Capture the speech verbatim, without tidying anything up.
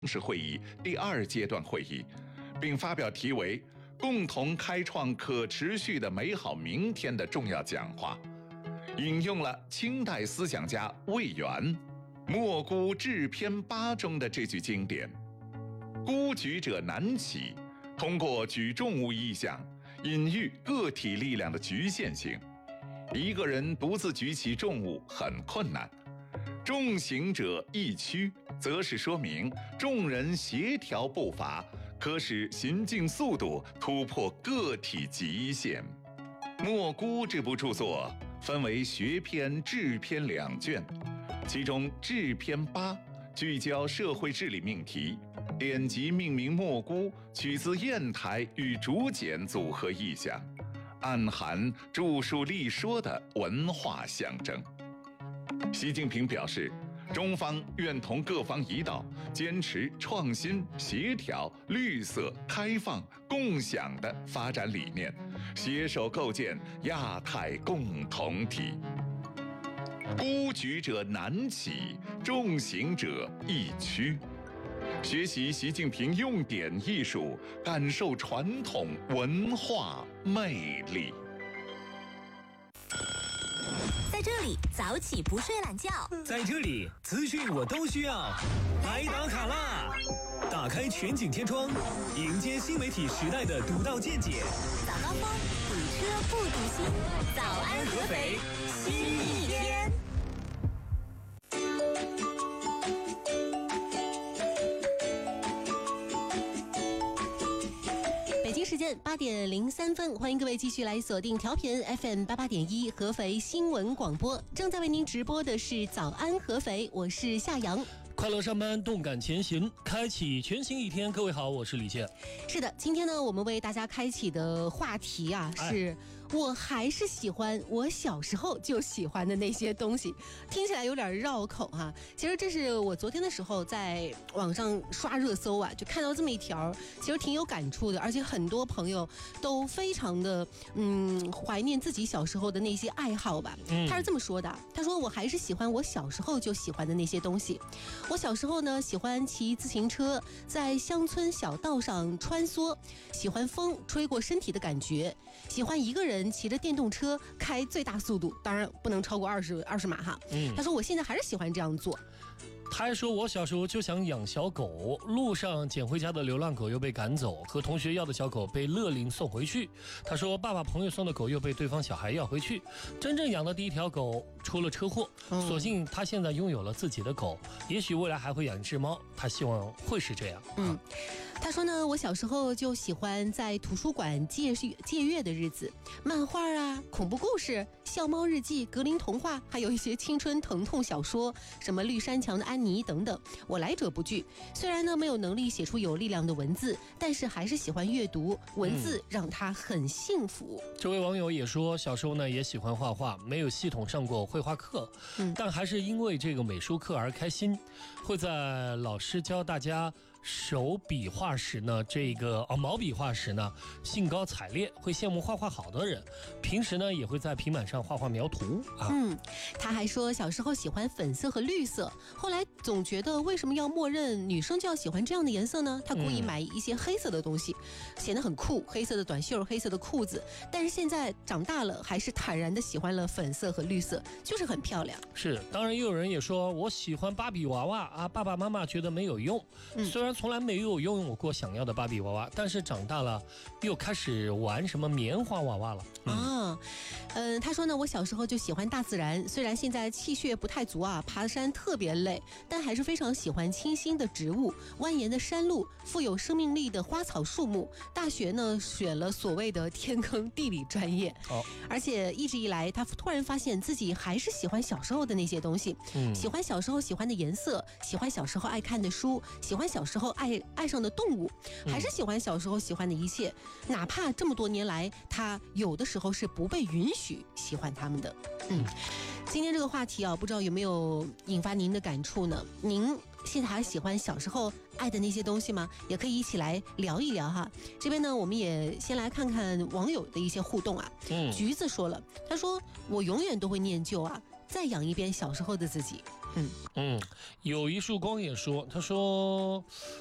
事会议第二阶段会议，并发表题为“共同开创可持续的美好明天”的重要讲话，引用了清代思想家魏源《莫孤志篇八》中的这句经典：“孤举者难起”，通过举重物意象，隐喻个体力量的局限性。一个人独自举起重物很困难，众行者易趋，则是说明众人协调步伐，可使行进速度突破个体极限。《莫孤》这部著作分为学篇、志篇两卷，其中志篇八聚焦社会治理命题，典籍命名莫孤，取自砚台与竹简组合意象，暗含著述立说的文化象征。习近平表示，中方愿同各方一道，坚持创新、协调、绿色、开放、共享的发展理念，携手构建亚太共同体。孤举者难起，众行者易趋。学习习近平用典艺术，感受传统文化魅力。 在这里早起不睡懒觉， 在这里资讯我都需要，来打卡啦！打开全景天窗，迎接新媒体时代的独到见解。 早高峰，堵车不堵心，早安合肥，新一天。北京时间八点零三分，欢迎各位继续来锁定调频 F M 八八点一合肥新闻广播，正在为您直播的是早安合肥，我是夏阳。 快乐上班，动感前行，开启全新一天。各位好，我是李健。 是的，今天呢，我们为大家开启的话题啊，是我还是喜欢我小时候就喜欢的那些东西，听起来有点绕口哈、啊。其实这是我昨天的时候在网上刷热搜啊，就看到这么一条，其实挺有感触的，而且很多朋友都非常的嗯怀念自己小时候的那些爱好吧。嗯、他是这么说的，他说我还是喜欢我小时候就喜欢的那些东西。我小时候呢，喜欢骑自行车在乡村小道上穿梭，喜欢风吹过身体的感觉，喜欢一个人骑着电动车开最大速度，当然不能超过二十二十码哈。嗯，他说我现在还是喜欢这样做。 他还说，我小时候就想养小狗，路上捡回家的流浪狗又被赶走，和同学要的小狗被勒令送回去。他说，爸爸朋友送的狗又被对方小孩要回去。真正养的第一条狗出了车祸，所幸他现在拥有了自己的狗，也许未来还会养一只猫，他希望会是这样。 嗯。他说呢，我小时候就喜欢在图书馆借借阅的日子，漫画啊、恐怖故事、笑猫日记、格林童话，还有一些青春疼痛小说，什么绿山墙的安妮等等，我来者不拒。虽然呢没有能力写出有力量的文字，但是还是喜欢阅读，文字让他很幸福。 嗯、这位网友也说，小时候呢也喜欢画画，没有系统上过绘画课，嗯、但还是因为这个美术课而开心，会在老师教大家手笔画时呢，这个哦毛笔画时呢，兴高采烈，会羡慕画画好的人。平时呢，也会在平板上画画描图啊。 嗯，他还说小时候喜欢粉色和绿色，后来总觉得为什么要默认女生就要喜欢这样的颜色呢？他故意买一些黑色的东西，嗯、显得很酷，黑色的短袖，黑色的裤子。但是现在长大了，还是坦然的喜欢了粉色和绿色，就是很漂亮。 是，当然也有人也说我喜欢芭比娃娃啊，爸爸妈妈觉得没有用。嗯、虽然从来没有拥有过想要的芭比娃娃，但是长大了又开始玩什么棉花娃娃了。 嗯、啊，嗯，他说呢，我小时候就喜欢大自然，虽然现在气血不太足啊，爬山特别累，但还是非常喜欢清新的植物、蜿蜒的山路、富有生命力的花草树木。大学呢选了所谓的天坑地理专业，哦，而且一直以来，他突然发现自己还是喜欢小时候的那些东西，嗯，喜欢小时候喜欢的颜色，喜欢小时候爱看的书，喜欢小时候爱爱上的动物，还是喜欢小时候喜欢的一切，嗯、哪怕这么多年来，他有的时候是不被允许喜欢他们的。嗯，今天这个话题啊，不知道有没有引发您的感触呢？您现在还喜欢小时候爱的那些东西吗？也可以一起来聊一聊哈。这边呢，我们也先来看看网友的一些互动啊。嗯，橘子说了，他说我永远都会念旧啊，再养一遍小时候的自己。 嗯嗯，有一束光也说，他说